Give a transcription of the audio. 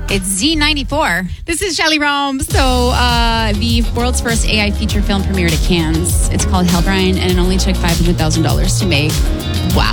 It's Z94. This is Shelly Rome. So, the world's first AI feature film premiered at Cannes. It's called Hellbrine, and it only took $500,000 to make. Wow.